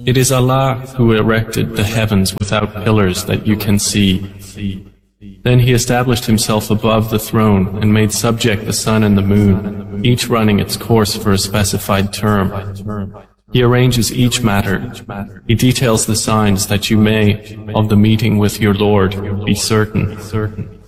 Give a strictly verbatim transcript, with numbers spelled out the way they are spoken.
It is Allah who erected the heavens without pillars that you can see. Then He established Himself above the throne and made subject the sun and the moon, each running its course for a specified term. He arranges each matter. He details the signs that you may, of the meeting with your Lord, be certain.